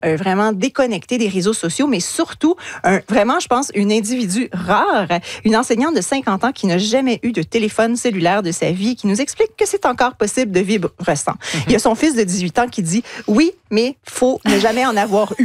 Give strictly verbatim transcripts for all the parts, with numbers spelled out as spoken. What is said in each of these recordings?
euh, vraiment déconnectée des réseaux sociaux, mais surtout, un, vraiment, je pense, une individu rare, une enseignante de cinquante ans qui n'a jamais eu de téléphone cellulaire de sa vie, qui nous explique que c'est encore possible de vivre sans. Mm-hmm. Il y a son fils de dix-huit ans qui dit « Oui, mais faut ne jamais en avoir eu. »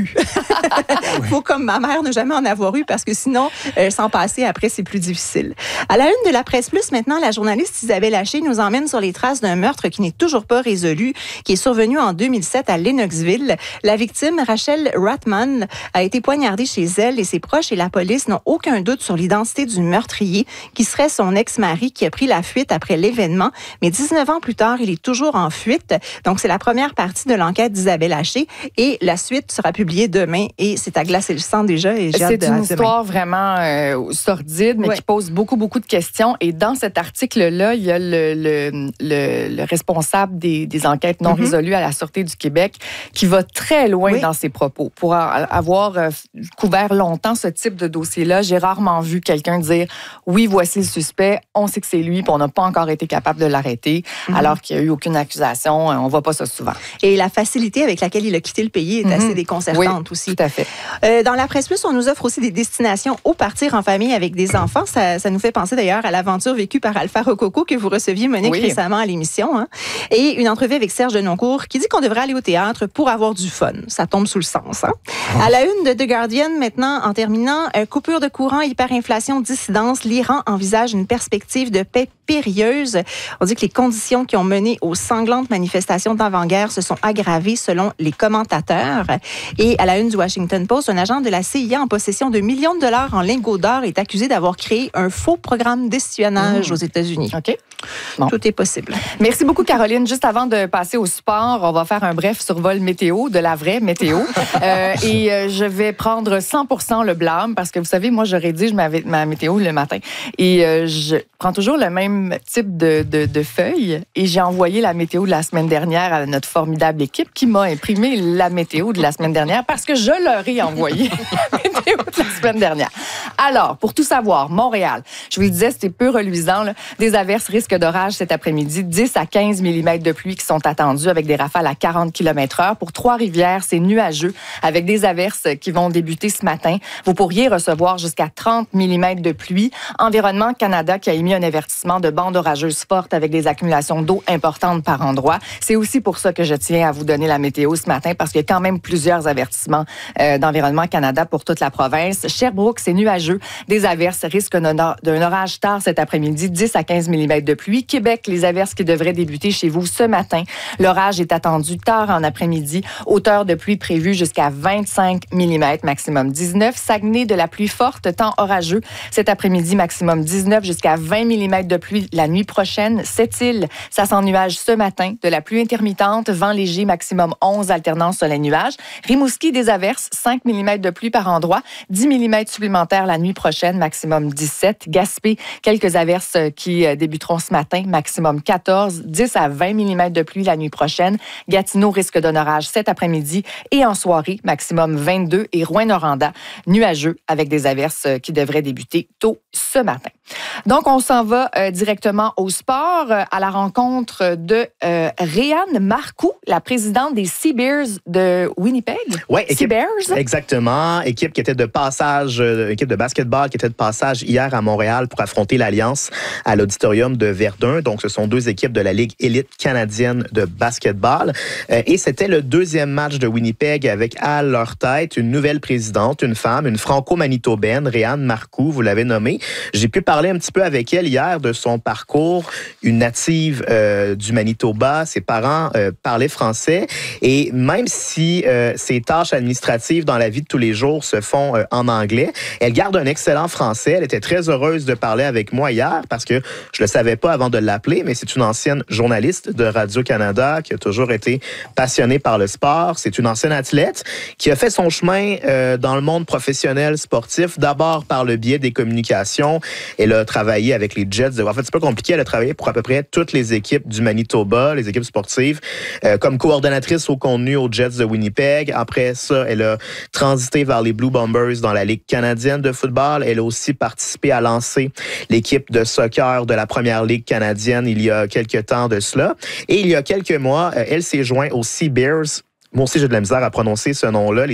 Faut, comme ma mère, ne jamais en avoir eu parce que sinon, euh, s'en passer après, c'est plus difficile. À la une de la Presse Plus, maintenant, la journaliste Isabelle Haché nous emmène sur les traces d'un meurtre qui n'est toujours pas résolu, qui est survenu en deux mille sept à Lennoxville. La victime, Rachel Ratman, a été poignardée chez elle et ses proches et la police n'ont aucun doute sur l'identité du meurtrier, qui serait son ex-mari qui a pris la fuite après l'événement. Mais dix-neuf ans plus tard, il est toujours en fuite. Donc, c'est la première partie de l'enquête d'Isabelle Haché et la suite sera publiée demain et c'est à glacer le sang déjà. Et j'ai hâte c'est de, une de histoire vraiment euh, sordide, mais ouais. qui pose beaucoup, beaucoup de questions. Et dans cet article-là, il y a le, le, le, le responsable des, des enquêtes non mm-hmm. résolues à la Sûreté du Québec qui va très loin oui. dans ses propos. Pour avoir euh, couvert longtemps ce type de dossier-là, j'ai rarement vu quelqu'un dire « Oui, voici le suspect, on sait que c'est lui, puis on n'a pas encore été capable de l'arrêter, mm-hmm. alors qu'il n'y a eu aucune accusation. On ne voit pas ça souvent. » Et la facilité avec laquelle il a quitté le pays est mm-hmm. assez déconcertante oui, aussi. Tout à fait. Euh, dans la Presse Plus, on nous offre aussi des destinations au partir en famille avec des enfants. Ça, ça nous fait penser d'ailleurs à l'aventure vécue par Alpha Rococo que vous receviez, Monique, oui. récemment à l'émission. Hein? Et une entrevue avec Serge Denoncourt qui dit qu'on devrait aller au théâtre pour avoir du fun. Ça tombe sous le sens. Hein? Oh. À la une de The Guardian, maintenant, en terminant, euh, coupure de courant, hyperinflation, dissidence, l'Iran envisage une perspective de paix périlleuse. On dit que les conditions qui ont mené aux sanglantes manifestations d'avant-guerre se sont aggravées selon les commentateurs. Et à la une du Washington Post, un agent de la C I A en possession de millions de dollars en lingots d'or est accusé d'avoir créé un faux programme d'espionnage mmh. aux États-Unis. OK. Bon. Tout est possible. Merci beaucoup, Caroline. Juste avant de passer au sport, on va faire un bref survol météo, de la vraie météo. euh, et euh, je vais prendre cent pour cent le blâme parce que, vous savez, moi, je rédige ma, ma météo le matin et euh, je prends toujours le même type de, de, de feuille et j'ai envoyé la météo de la semaine dernière à notre formidable équipe qui m'a imprimé la météo de la semaine dernière parce que je leur ai envoyé la météo de la semaine dernière. Alors, pour tout savoir, Montréal, je vous le disais, c'était peu reluisant, là, des averses risques d'orage cet après-midi, dix à quinze millimètres de pluie qui sont attendus avec des rafales à quarante kilomètres heure. Pour Trois-Rivières, c'est nuageux avec des averses qui vont débuter ce matin. Vous pourriez recevoir jusqu'à trente millimètres de pluie. Environnement Canada qui a émis un avertissement de bande orageuse forte avec des accumulations d'eau importantes par endroit. C'est aussi pour ça que je tiens à vous donner la météo ce matin parce qu'il y a quand même plusieurs avertissements euh, d'Environnement Canada pour toute la province. Sherbrooke, c'est nuageux. Des averses, risque d'un orage tard cet après-midi, dix à quinze millimètres de pluie. Québec, les averses qui devraient débuter chez vous ce matin. L'orage est attendu tard en après-midi. Hauteur de pluie prévue jusqu'à vingt-cinq millimètres, maximum dix-neuf. Saguenay, de la pluie forte, temps orageux. Cet après-midi, maximum dix-neuf jusqu'à vingt millimètres de pluie la nuit prochaine. Sept-Îles, ça s'ennuage ce matin. De la pluie intermittente, vent léger, maximum onze, alternance soleil-nuage. Rimouski, des averses, cinq millimètres de pluie par endroit. dix millimètres supplémentaires la nuit prochaine, maximum dix-sept. Gaspé, quelques averses qui débuteront ce matin, maximum quatorze, dix à vingt millimètres de pluie la nuit prochaine. Gatineau, risque d'un orage cet après-midi et en soirée, maximum vingt-deux. Et Rouyn-Noranda, nuageux avec des averses qui devraient débuter tôt ce matin. Donc, on s'en va euh, directement au sport, euh, à la rencontre de euh, Réanne Marcoux, la présidente des Sea Bears de Winnipeg. Oui, Sea Bears. Exactement. Équipe qui était de passage, euh, équipe de basketball qui était de passage hier à Montréal pour affronter l'Alliance à l'auditorium de Verdun. Donc, ce sont deux équipes de la Ligue élite canadienne de basketball. Euh, et c'était le deuxième match de Winnipeg avec à leur tête une nouvelle présidente, une femme, une franco-manitobaine, Réanne Marcoux, vous l'avez nommée. J'ai pu parler un petit peu avec elle hier de son parcours, une native euh, du Manitoba. Ses parents euh, parlaient français et même si euh, ses tâches administratives dans la vie de tous les jours se font euh, en anglais, elle garde un excellent français. Elle était très heureuse de parler avec moi hier parce que je le savais pas avant de l'appeler, mais c'est une ancienne journaliste de Radio-Canada qui a toujours été passionnée par le sport. C'est une ancienne athlète qui a fait son chemin euh, dans le monde professionnel sportif, d'abord par le biais des communications. Elle a travaillé avec les Jets. En fait, c'est pas compliqué. Elle a travaillé pour à peu près toutes les équipes du Manitoba, les équipes sportives, euh, comme coordonnatrice au contenu aux Jets de Winnipeg. Après ça, elle a transité vers les Blue Bombers dans la Ligue canadienne de football. Elle a aussi participé à lancer l'équipe de soccer de la Première Ligue canadienne il y a quelques temps de cela. Et il y a quelques mois, elle s'est jointe aux Sea Bears. Moi aussi, j'ai de la misère à prononcer ce nom-là.